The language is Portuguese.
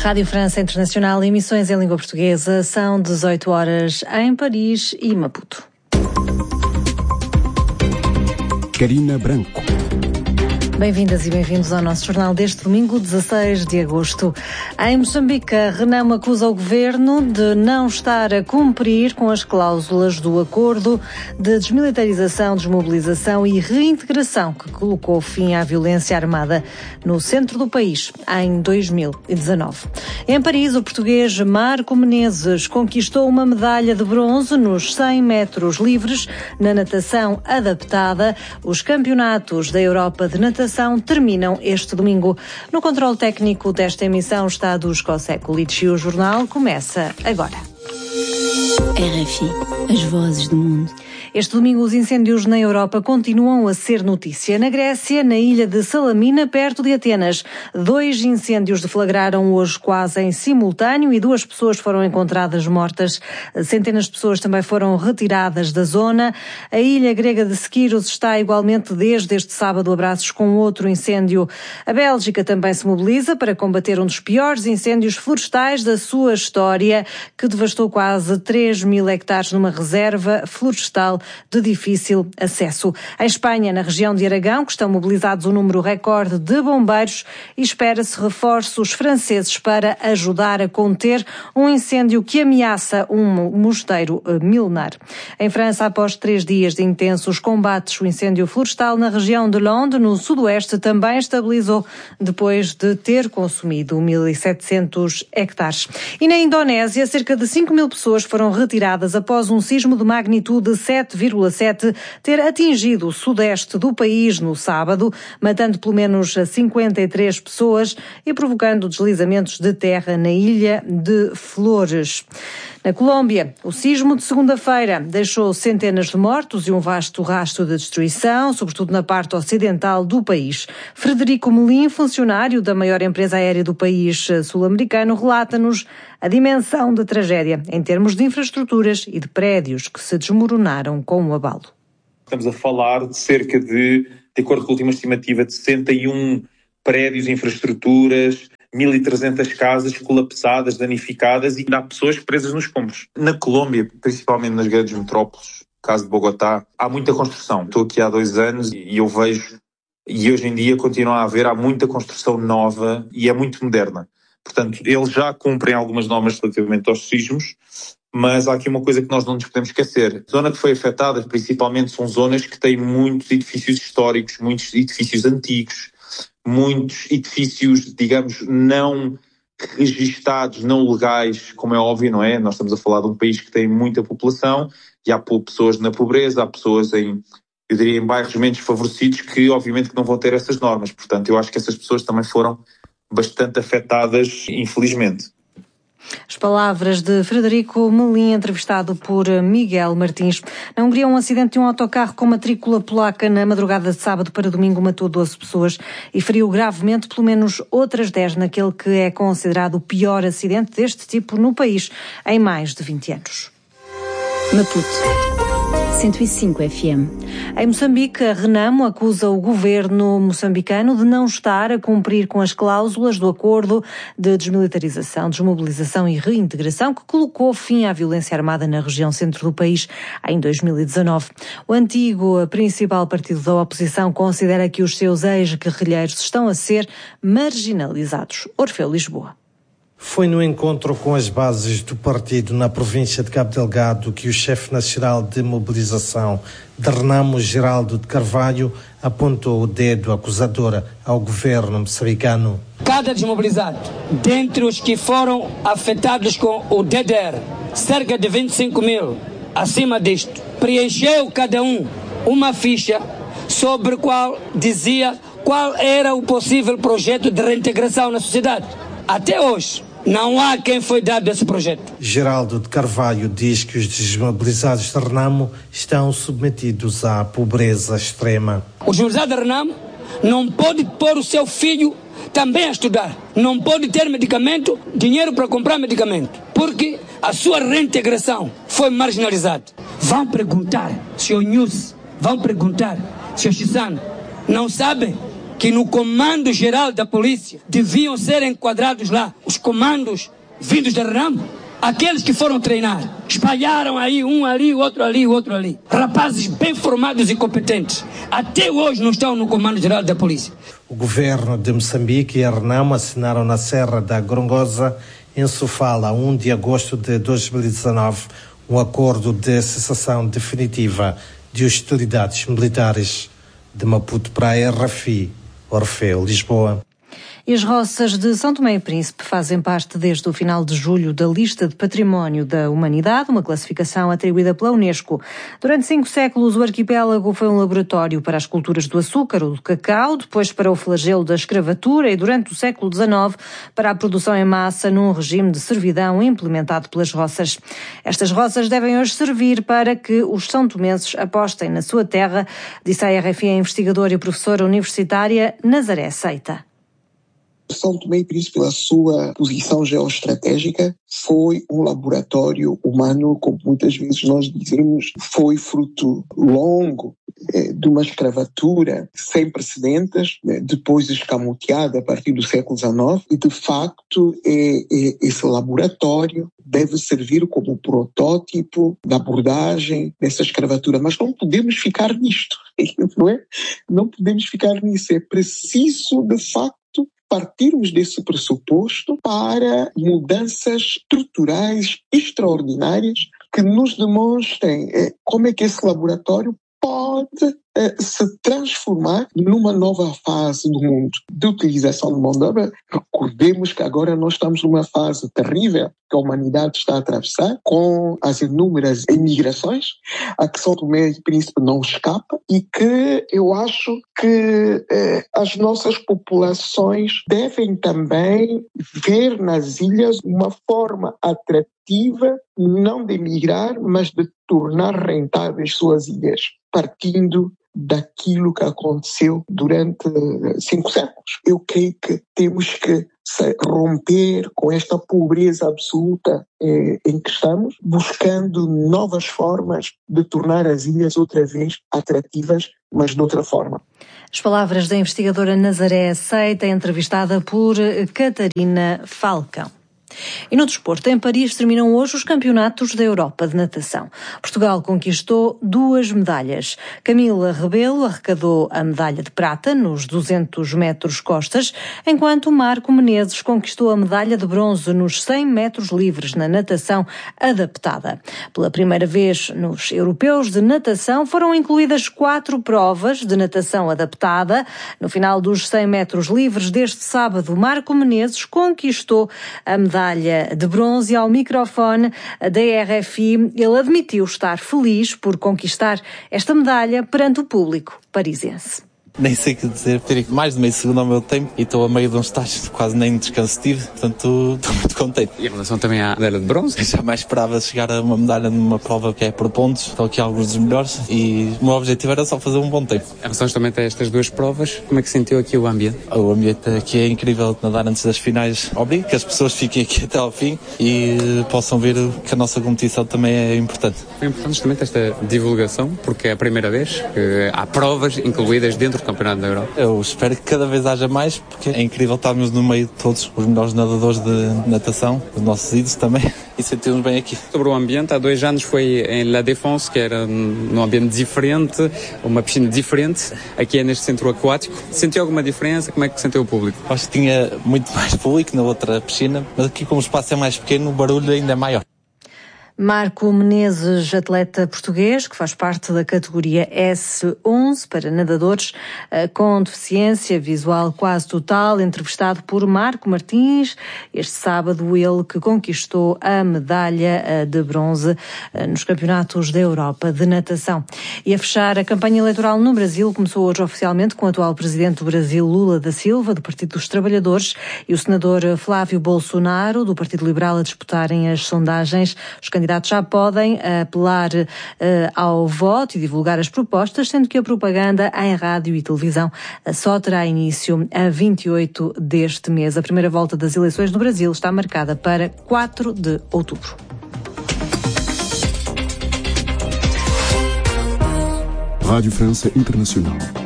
Rádio França Internacional, emissões em língua portuguesa, são 18 horas em Paris e Maputo. Carina Branco. Bem-vindas e bem-vindos ao nosso jornal deste domingo, 16 de agosto. Em Moçambique, a Renamo acusa o governo de não estar a cumprir com as cláusulas do acordo de desmilitarização, desmobilização e reintegração que colocou fim à violência armada no centro do país em 2019. Em Paris, o português Marco Menezes conquistou uma medalha de bronze nos 100 metros livres na natação adaptada. Os campeonatos da Europa de natação terminam este domingo. No controle técnico desta emissão está Dusko Sekulic e o jornal começa agora. RFI, as vozes do mundo. Este domingo os incêndios na Europa continuam a ser notícia. Na Grécia, na ilha de Salamina, perto de Atenas, 2 incêndios deflagraram hoje quase em simultâneo e 2 pessoas foram encontradas mortas. Centenas de pessoas também foram retiradas da zona. A ilha grega de Skyros está igualmente desde este sábado a braços com outro incêndio. A Bélgica também se mobiliza para combater um dos piores incêndios florestais da sua história, que devastou quase 3.000 hectares numa reserva florestal de difícil acesso. Em Espanha, na região de Aragão, que estão mobilizados um número recorde de bombeiros e espera-se reforços franceses para ajudar a conter um incêndio que ameaça um mosteiro milenar. Em França, após 3 dias de intensos combates, o incêndio florestal na região de Landes, no sudoeste, também estabilizou depois de ter consumido 1.700 hectares. E na Indonésia, cerca de 5.000 pessoas foram retiradas após um sismo de magnitude 7,7 ter atingido o sudeste do país no sábado, matando pelo menos 53 pessoas e provocando deslizamentos de terra na ilha de Flores. Na Colômbia, o sismo de segunda-feira deixou centenas de mortos e um vasto rastro de destruição, sobretudo na parte ocidental do país. Frederico Melim, funcionário da maior empresa aérea do país sul-americano, relata-nos a dimensão da tragédia em termos de infraestruturas e de prédios que se desmoronaram com o abalo. Estamos a falar de cerca de acordo com a última estimativa, de 61 prédios, infraestruturas, 1.300 casas colapsadas, danificadas, e há pessoas presas nos escombros. Na Colômbia, principalmente nas grandes metrópoles, caso de Bogotá, há muita construção. Estou aqui há 2 anos e eu vejo, e hoje em dia continua a haver, há muita construção nova e é muito moderna. Portanto, eles já cumprem algumas normas relativamente aos sismos, mas há aqui uma coisa que nós não nos podemos esquecer. A zona que foi afetada, principalmente, são zonas que têm muitos edifícios históricos, muitos edifícios antigos, muitos edifícios, digamos, não registados, não legais, como é óbvio, não é? Nós estamos a falar de um país que tem muita população e há pessoas na pobreza, há pessoas em bairros menos favorecidos que, obviamente, que não vão ter essas normas. Portanto, eu acho que essas pessoas também foram bastante afetadas, infelizmente. As palavras de Frederico Melim, entrevistado por Miguel Martins. Na Hungria, um acidente de um autocarro com matrícula polaca na madrugada de sábado para domingo matou 12 pessoas e feriu gravemente pelo menos outras 10 naquele que é considerado o pior acidente deste tipo no país em mais de 20 anos. Maputo 105 FM. Em Moçambique, a Renamo acusa o governo moçambicano de não estar a cumprir com as cláusulas do acordo de desmilitarização, desmobilização e reintegração que colocou fim à violência armada na região centro do país em 2019. O antigo principal partido da oposição considera que os seus ex-guerrilheiros estão a ser marginalizados. Orfeu Lisboa. Foi no encontro com as bases do partido na província de Cabo Delgado que o chefe nacional de mobilização de Renamo, Geraldo de Carvalho, apontou o dedo acusador ao governo moçambicano. Cada desmobilizado, dentre os que foram afetados com o DDR, cerca de 25 mil, acima disto, preencheu cada um uma ficha sobre qual dizia qual era o possível projeto de reintegração na sociedade. Até hoje, não há quem foi dado esse projeto. Geraldo de Carvalho diz que os desmobilizados de Renamo estão submetidos à pobreza extrema. O desmobilizado de Renamo não pode pôr o seu filho também a estudar. Não pode ter medicamento, dinheiro para comprar medicamento, porque a sua reintegração foi marginalizada. Vão perguntar se o News, vão perguntar se o Xisano não sabem que no Comando-Geral da Polícia deviam ser enquadrados lá os comandos vindos da Renamo. Aqueles que foram treinar, espalharam aí, um ali, o outro ali, o outro ali. Rapazes bem formados e competentes, até hoje não estão no Comando-Geral da Polícia. O governo de Moçambique e a Renamo assinaram na Serra da Gorongosa, em Sofala, a 1 de agosto de 2019, um acordo de cessação definitiva de hostilidades militares. De Maputo para a RFI, Orfeu, Lisboa. E as roças de São Tomé e Príncipe fazem parte desde o final de julho da lista de Património da Humanidade, uma classificação atribuída pela Unesco. Durante 5 séculos, o arquipélago foi um laboratório para as culturas do açúcar ou do cacau, depois para o flagelo da escravatura e, durante o século XIX, para a produção em massa num regime de servidão implementado pelas roças. Estas roças devem hoje servir para que os são-tomenses apostem na sua terra, disse à RFI a investigadora e professora universitária Nazaré Seita. São Tomé e Príncipe, pela sua posição geoestratégica, foi um laboratório humano, como muitas vezes nós dizemos, foi fruto longo de uma escravatura sem precedentes, depois escamoteada a partir do século XIX, e de facto esse laboratório deve servir como protótipo da abordagem dessa escravatura. Mas não podemos ficar nisto, não é? Não podemos ficar nisso. É preciso, de facto, partirmos desse pressuposto para mudanças estruturais extraordinárias que nos demonstrem como é que esse laboratório pode se transformar numa nova fase do mundo de utilização de mão de obra. Recordemos que agora nós estamos numa fase terrível que a humanidade está a atravessar, com as inúmeras imigrações, a que São Tomé e Príncipe não escapa, e que eu acho que as nossas populações devem também ver nas ilhas uma forma atrativa, não de emigrar, mas de tornar rentáveis suas ilhas, partindo daquilo que aconteceu durante 5 séculos. Eu creio que temos que romper com esta pobreza absoluta em que estamos, buscando novas formas de tornar as ilhas outra vez atrativas, mas de outra forma. As palavras da investigadora Nazaré Seita, entrevistada por Catarina Falcão. E no desporto, em Paris, terminam hoje os campeonatos da Europa de natação. Portugal conquistou 2 medalhas. Camila Rebelo arrecadou a medalha de prata nos 200 metros costas, enquanto Marco Menezes conquistou a medalha de bronze nos 100 metros livres na natação adaptada. Pela primeira vez nos europeus de natação foram incluídas 4 provas de natação adaptada. No final dos 100 metros livres deste sábado, Marco Menezes conquistou a medalha de bronze. Ao microfone da RFI, ele admitiu estar feliz por conquistar esta medalha perante o público parisense. Nem sei o que dizer, tirei mais de meio segundo ao meu tempo e estou a meio de uns estágios, quase nem descanso tive, portanto estou muito contente. E em relação também à medalha de bronze? Eu jamais esperava chegar a uma medalha numa prova que é por pontos, estou aqui alguns dos melhores e o meu objetivo era só fazer um bom tempo. Em relação também a estas 2 provas, como é que sentiu aqui o ambiente? O ambiente aqui é incrível, nadar antes das finais. Obrigo que as pessoas fiquem aqui até ao fim e possam ver que a nossa competição também é importante. Foi importante justamente esta divulgação, porque é a primeira vez que há provas incluídas dentro do Campeonato da Europa. Eu espero que cada vez haja mais, porque é incrível estarmos no meio de todos os melhores nadadores de natação, os nossos ídolos também, e sentimos bem aqui. Sobre o ambiente, há 2 anos foi em La Défense, que era num ambiente diferente, uma piscina diferente, aqui é neste centro aquático. Sentiu alguma diferença? Como é que sentiu o público? Acho que tinha muito mais público na outra piscina, mas aqui como o espaço é mais pequeno, o barulho ainda é maior. Marco Menezes, atleta português, que faz parte da categoria S11 para nadadores com deficiência visual quase total, entrevistado por Marco Martins, este sábado, ele que conquistou a medalha de bronze nos campeonatos da Europa de natação. E a fechar, a campanha eleitoral no Brasil começou hoje oficialmente com o atual presidente do Brasil, Lula da Silva, do Partido dos Trabalhadores, e o senador Flávio Bolsonaro, do Partido Liberal, a disputarem as sondagens. Os candidatos já podem apelar ao voto e divulgar as propostas, sendo que a propaganda em rádio e televisão só terá início a 28 deste mês. A primeira volta das eleições no Brasil está marcada para 4 de outubro. Rádio França Internacional.